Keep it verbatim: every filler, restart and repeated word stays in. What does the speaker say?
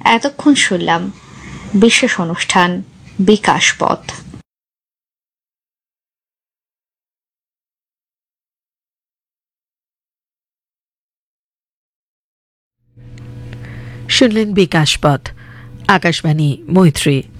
এতক্ষণ শুনলাম বিশেষ অনুষ্ঠান বিকাশ পথ। শুনলেন বিকাশ পথ, আকাশবাণী মৈত্রী।